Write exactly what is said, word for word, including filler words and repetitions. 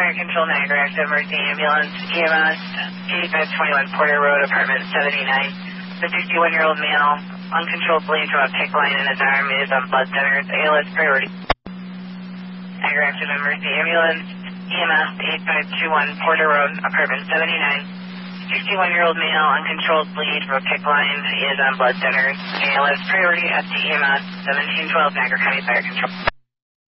Fire Control, Niagara Active Emergency Ambulance, E M S, eighty-five twenty-one Porter Road, apartment seventy-nine. The sixty-one-year-old male, uncontrolled bleed from a pick line in his arm, is on blood centers, A L S priority. Niagara Active Emergency Ambulance, E M S, eighty-five twenty-one Porter Road, apartment seventy-nine. sixty-one-year-old male, uncontrolled bleed from a pick line, is on blood centers, A L S priority, F T E M S, seventeen twelve Niagara County Fire Control.